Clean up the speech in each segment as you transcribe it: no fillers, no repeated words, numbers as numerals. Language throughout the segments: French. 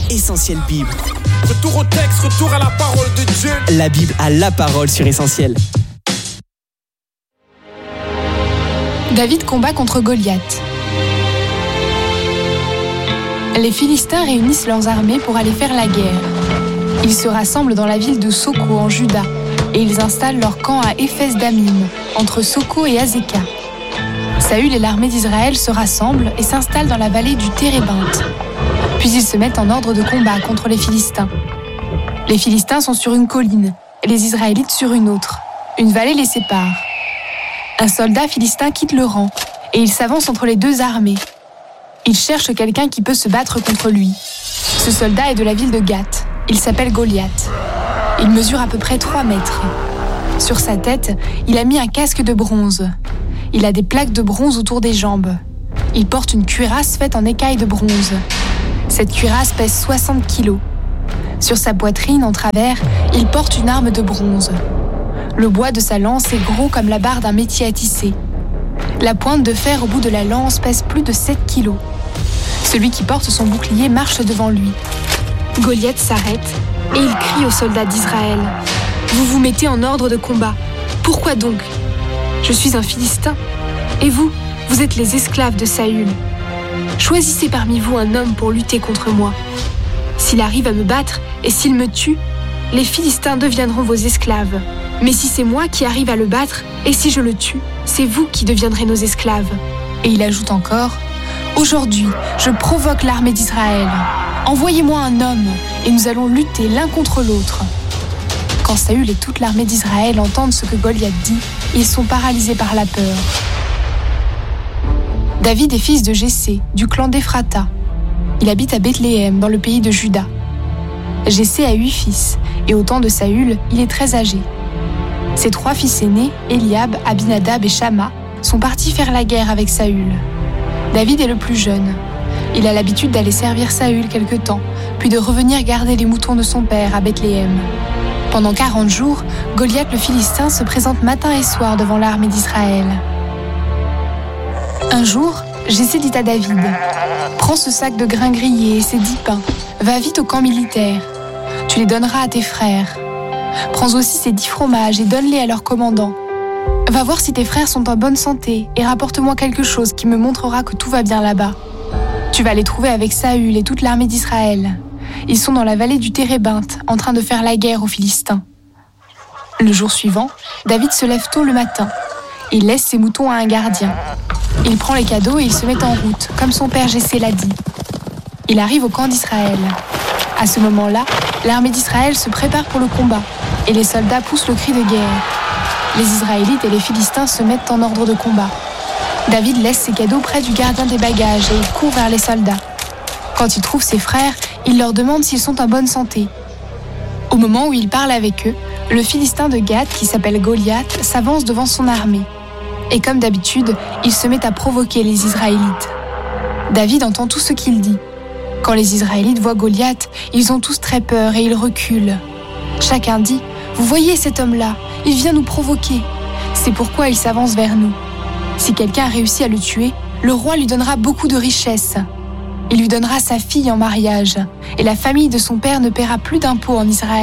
Essentiel Bible. Retour au texte, retour à la parole de Dieu. La Bible a la parole sur Essentiel. David combat contre Goliath. Les Philistins réunissent leurs armées pour aller faire la guerre. Ils se rassemblent dans la ville de Soko en Juda et ils installent leur camp à Éphès-Damim, entre Soko et Azéka. Saül et l'armée d'Israël se rassemblent et s'installent dans la vallée du Térébinthe. Puis ils se mettent en ordre de combat contre les Philistins. Les Philistins sont sur une colline et les Israélites sur une autre. Une vallée les sépare. Un soldat philistin quitte le rang et il s'avance entre les deux armées. Il cherche quelqu'un qui peut se battre contre lui. Ce soldat est de la ville de Gath. Il s'appelle Goliath. Il mesure à peu près 3 mètres. Sur sa tête, il a mis un casque de bronze. Il a des plaques de bronze autour des jambes. Il porte une cuirasse faite en écailles de bronze. Cette cuirasse pèse 60 kilos. Sur sa poitrine, en travers, il porte une arme de bronze. Le bois de sa lance est gros comme la barre d'un métier à tisser. La pointe de fer au bout de la lance pèse plus de 7 kilos. Celui qui porte son bouclier marche devant lui. Goliath s'arrête et il crie aux soldats d'Israël. « Vous vous mettez en ordre de combat. Pourquoi donc ? Je suis un Philistin. Et vous, vous êtes les esclaves de Saül. Choisissez parmi vous un homme pour lutter contre moi. S'il arrive à me battre et s'il me tue, les Philistins deviendront vos esclaves. Mais si c'est moi qui arrive à le battre et si je le tue, c'est vous qui deviendrez nos esclaves. » Et il ajoute encore « Aujourd'hui, je provoque l'armée d'Israël. Envoyez-moi un homme et nous allons lutter l'un contre l'autre. » Quand Saül et toute l'armée d'Israël entendent ce que Goliath dit, ils sont paralysés par la peur. David est fils de Jessé, du clan d'Éphrata. Il habite à Bethléem, dans le pays de Juda. Jessé a 8 fils, et au temps de Saül, il est très âgé. Ses 3 fils aînés, Eliab, Abinadab et Shama, sont partis faire la guerre avec Saül. David est le plus jeune. Il a l'habitude d'aller servir Saül quelque temps, puis de revenir garder les moutons de son père à Bethléem. Pendant 40 jours, Goliath le Philistin se présente matin et soir devant l'armée d'Israël. Un jour, Jessé dit à David « Prends ce sac de grains grillés et ces 10 pains, va vite au camp militaire. Tu les donneras à tes frères. Prends aussi ces 10 fromages et donne-les à leur commandant. Va voir si tes frères sont en bonne santé et rapporte-moi quelque chose qui me montrera que tout va bien là-bas. Tu vas les trouver avec Saül et toute l'armée d'Israël. Ils sont dans la vallée du Térébinthe, en train de faire la guerre aux Philistins. » Le jour suivant, David se lève tôt le matin. Il laisse ses moutons à un gardien. Il prend les cadeaux et il se met en route, comme son père Jessé l'a dit. Il arrive au camp d'Israël. À ce moment-là, l'armée d'Israël se prépare pour le combat et les soldats poussent le cri de guerre. Les Israélites et les Philistins se mettent en ordre de combat. David laisse ses cadeaux près du gardien des bagages et il court vers les soldats. Quand il trouve ses frères, il leur demande s'ils sont en bonne santé. Au moment où il parle avec eux, le Philistin de Gath, qui s'appelle Goliath, s'avance devant son armée. Et comme d'habitude, il se met à provoquer les Israélites. David entend tout ce qu'il dit. Quand les Israélites voient Goliath, ils ont tous très peur et ils reculent. Chacun dit « Vous voyez cet homme-là, il vient nous provoquer. C'est pourquoi il s'avance vers nous. Si quelqu'un réussit à le tuer, le roi lui donnera beaucoup de richesses. Il lui donnera sa fille en mariage, et la famille de son père ne paiera plus d'impôts en Israël. »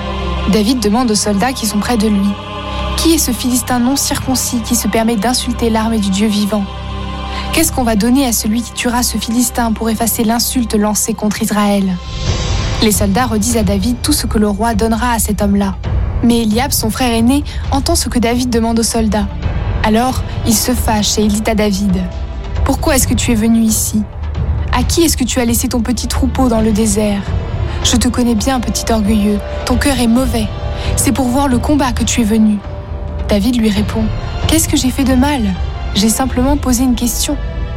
David demande aux soldats qui sont près de lui « Qui est ce Philistin non circoncis qui se permet d'insulter l'armée du Dieu vivant ? Qu'est-ce qu'on va donner à celui qui tuera ce Philistin pour effacer l'insulte lancée contre Israël ?» Les soldats redisent à David tout ce que le roi donnera à cet homme-là. Mais Eliab, son frère aîné, entend ce que David demande aux soldats. Alors, il se fâche et il dit à David « Pourquoi est-ce que tu es venu ici ? À qui est-ce que tu as laissé ton petit troupeau dans le désert ? Je te connais bien, petit orgueilleux, ton cœur est mauvais. C'est pour voir le combat que tu es venu. » David lui répond « Qu'est-ce que j'ai fait de mal ? J'ai simplement posé une question. »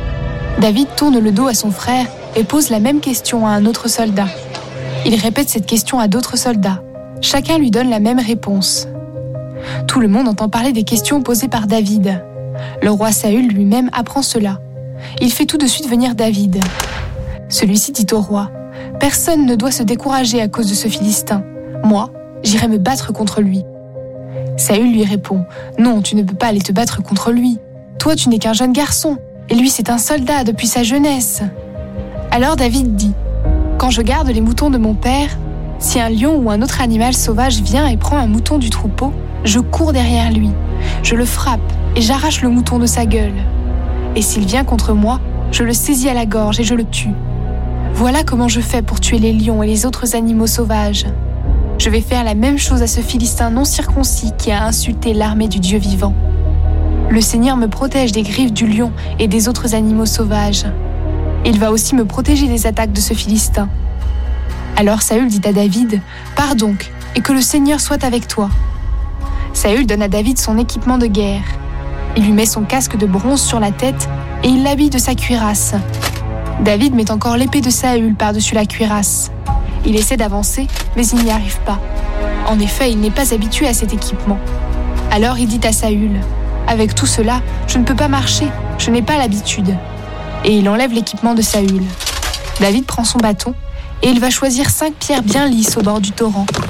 David tourne le dos à son frère et pose la même question à un autre soldat. Il répète cette question à d'autres soldats. Chacun lui donne la même réponse. Tout le monde entend parler des questions posées par David. Le roi Saül lui-même apprend cela. Il fait tout de suite venir David. Celui-ci dit au roi « Personne ne doit se décourager à cause de ce Philistin. Moi, j'irai me battre contre lui. » Saül lui répond « Non, tu ne peux pas aller te battre contre lui. Toi, tu n'es qu'un jeune garçon, et lui, c'est un soldat depuis sa jeunesse. » Alors David dit « Quand je garde les moutons de mon père, si un lion ou un autre animal sauvage vient et prend un mouton du troupeau, je cours derrière lui, je le frappe et j'arrache le mouton de sa gueule. Et s'il vient contre moi, je le saisis à la gorge et je le tue. Voilà comment je fais pour tuer les lions et les autres animaux sauvages. Je vais faire la même chose à ce Philistin non circoncis qui a insulté l'armée du Dieu vivant. Le Seigneur me protège des griffes du lion et des autres animaux sauvages. Il va aussi me protéger des attaques de ce Philistin. » Alors Saül dit à David, « Pars donc, et que le Seigneur soit avec toi. » Saül donne à David son équipement de guerre. Il lui met son casque de bronze sur la tête et il l'habille de sa cuirasse. David met encore l'épée de Saül par-dessus la cuirasse. Il essaie d'avancer, mais il n'y arrive pas. En effet, il n'est pas habitué à cet équipement. Alors il dit à Saül, « Avec tout cela, je ne peux pas marcher, je n'ai pas l'habitude. » Et il enlève l'équipement de Saül. David prend son bâton et il va choisir 5 pierres bien lisses au bord du torrent.